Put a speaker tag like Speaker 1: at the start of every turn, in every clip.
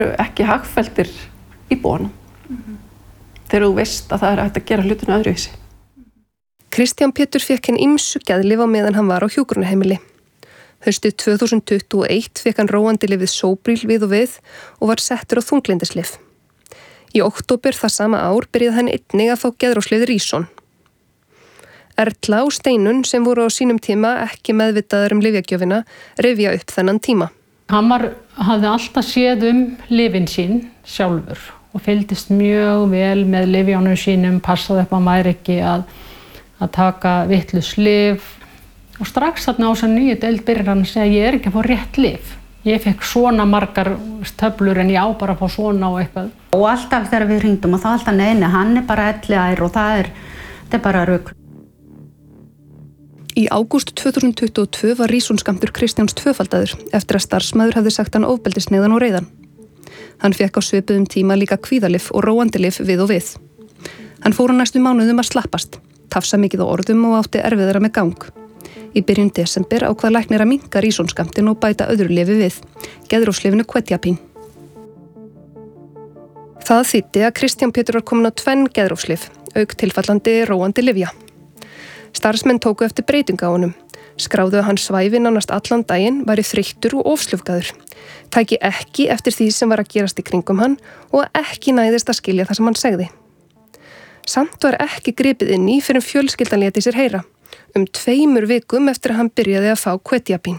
Speaker 1: Ekki hagfelldir íbúanum. Þegar þú veist að það hægt að gera hlutina öðruvísi.
Speaker 2: Kristján Pétur fékk hinn ýmsu geðlyf á meðan hann var á hjúkrunarheimili. Haustið 2021 fékk hann róandi lyfið Sobril við og var settur á þunglyndislyf. Í október það sama ár byrjaði hann einnig að fá geðrófslyfið Ríson. Erla og Steinun sem voru á sínum tíma ekki meðvitaðar lyfjagjöfina rifja upp þennan tíma.
Speaker 3: Hann hafði alltaf séð lyfin sín sjálfur og fylgdist mjög vel með lyfjánum sínum, passaði upp að hann væri ekki að taka vitlaus lyf. Og strax þarna á þessa nýju deild byrjar hann að segja ég ekki að fá rétt lyf. Ég fekk svona margar töflur en ég á bara að fá svona og eitthvað.
Speaker 4: Og alltaf þegar við hringdum og þá alltaf neini, hann bara elliær og það er bara rugl.
Speaker 2: Í ágúst 2022 var Ríson-skammtur Kristjáns tvöfaldaður eftir að starfsmaður hafði sagt hann ofbeldisneiðan og reiðan. Hann fékk á svipuðum tíma líka kvíðalyf og róandi lyf við. Hann fór á næstu mánuðum að slappast, tafsa mikið á orðum og átti erfiðara með gang. Í byrjun desember ákvað læknir að minnka Ríson-skammtinn og bæta öðru lyfi við, geðrófslyfinu Quetiapin. Það þýddi að Kristján Pétur var kominn á 2 geðrófslyf, auk tilfallandi róandi lyfja. Starfsmenn tóku eftir breytinga á honum. Skráðu að hann svæfi nánast allan daginn, væri þreyttur og ofslufgaður. Tæki ekki eftir því sem var að gerast í kringum hann og ekki næðist að skilja það sem hann segði. Samt var ekki gripið inn í fyrir fjölskyldan léti sér heyra, 2 vikum eftir að hann byrjaði að fá Quetiapin.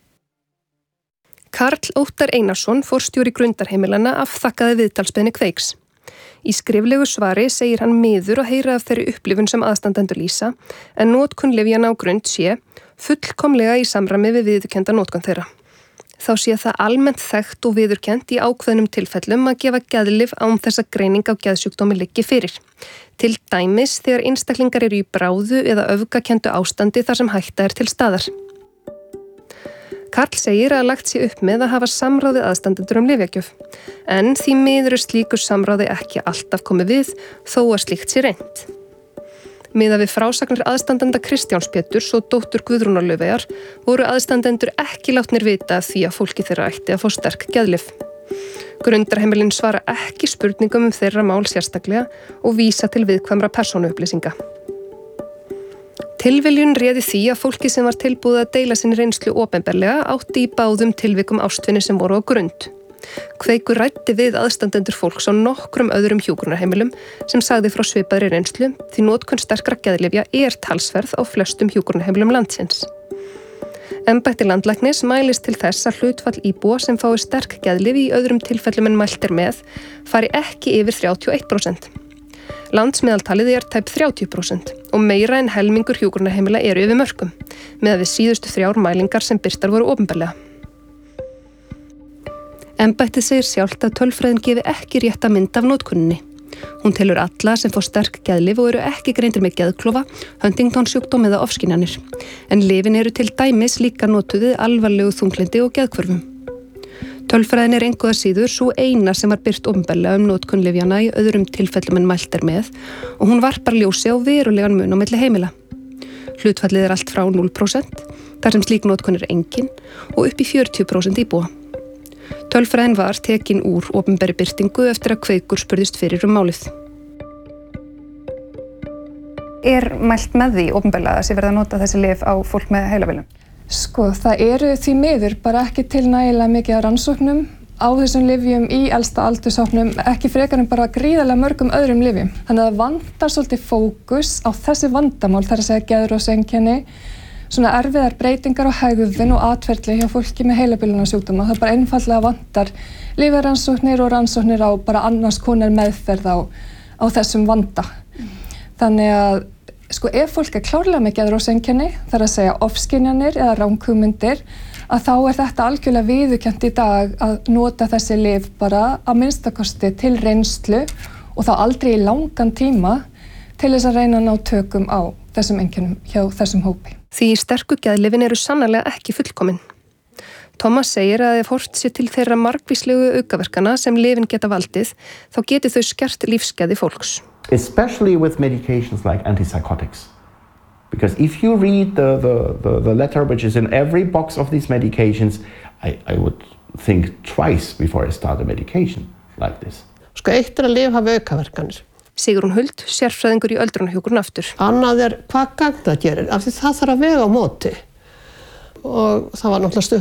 Speaker 2: Karl Óttar Einarsson, forstjóri Grundarheimilana, afþakkaði viðtalsbeiðni Kveiks. Í skriflegu svari segir hann miður að heyra af þeirri upplifun sem aðstandendur lýsa, en notkun lyfjanna á Grund sé fullkomlega í samræmi við viðurkennda notkun þeirra. Þá sé það almennt þekkt og viðurkennt í ákveðnum tilfellum að gefa geðlyf án þess að greining á geðsjúkdómi liggi fyrir. Til dæmis þegar einstaklingar eru í bráðu eða öfgakenndu ástandi þar sem hætta til staðar. Karl segir að lagt sé upp með að hafa samráði aðstandendur lyfjagjöf, en því miður slíku samráði ekki alltaf komið við þó að slíkt sé reynt. Miðað við frásagnir aðstandenda Kristjáns Péturs og dóttur Guðrúnar Laufeyjar voru aðstandendur ekki látnir vita því að fólki þeirra ætti að fá sterk geðlyf. Grundarheimilin svara ekki spurningum þeirra mál sérstaklega og vísa til viðkvæmra persónuupplýsinga. Tilviljun réði því að fólki sem var tilbúið að deila sinni reynslu opinberlega átti í báðum tilvikum ástvinni sem voru á Grund. Kveikur ræddi við aðstandendur fólks á nokkrum öðrum hjúkrunarheimilum sem sagði frá svipaðri reynslu því notkun sterkra geðlyfja talsverð á flestum hjúkrunarheimilum landsins. Embætti landlæknis mælist til þess að hlutfall íbúa sem fái sterk geðlyf í öðrum tilfellum en mælt með fari ekki yfir 31%. Landsmeðaltalið tæp 30% og meira en helmingur hjúkrunarheimila eru yfir mörkum, með við síðustu 3 mælingar sem birtar voru opinberlega. Embættið segir sjálft að tölfræðin gefi ekki rétta mynd af notkuninni. Hún telur alla sem fá sterk geðlyf og eru ekki greindir með geðklofa, Huntington-sjúkdóm eða ofskynjanir, en lyfin eru til dæmis líka notuð við alvarlegu þunglyndi og geðhvörfum. Tölfræðin engu að síður sú eina sem var birt opinberlega notkun lyfjanna í öðrum tilfellum en mælt með og hún varpar ljósi á verulegan mun á milli heimila. Hlutfallið allt frá 0%, þar sem slík notkun engin, og upp í 40% íbúa. Tölfræðin var tekin úr opinberri birtingu eftir að Kveikur spurðist fyrir málið. Mælt með því opinberlega að sé verið að nota þessi lyf á fólk með heilabilun?
Speaker 5: Sko, það eru því miður bara ekki til nægilega mikið af rannsóknum á þessum lyfjum í elsta aldurshópnum, ekki frekar en bara gríðarlega mörgum öðrum lyfjum. Þannig að það vantar svolítið fókus á þessi vandamál, þar að segja geðrófseinkenni, svona erfiðar breytingar á hegðun og atferli hjá fólki með heilabilunarsjúkdóma. Það bara einfaldlega vantar lyfjarannsóknir og rannsóknir á bara annars konar meðferð á þessum vanda. Þannig að sko, ef fólk klárlega með geðrófseinkenni, þar að segja ofskynjanir eða ranghugmyndir, að þá þetta algjörlega viðurkennt í dag að nota þessi lyf bara að minnstakosti til reynslu og þá aldrei í langan tíma til þess að reyna að ná tökum á þessum einkennum hjá þessum hópi.
Speaker 2: Því sterku geðlyfin eru sannarlega ekki fullkomin. Thomas segir að ef horft sé til þeirra margvíslegu aukaverkana sem lyfin geta valdið, þá geti þau skert lífsgæði fólks.
Speaker 6: Especially with medications like antipsychotics. Because if you read the letter which is in every box of these medications, I would think twice before I start a medication like this.
Speaker 7: Sko, eitt að lyf hafi aukaverkanir.
Speaker 2: Sigrún Huld, sérfræðingur í öldrunarhjúkrun aftur.
Speaker 7: Annað hvað gagn það gerir, af því það þarf að vega á móti. Og það var náttúrulega stutt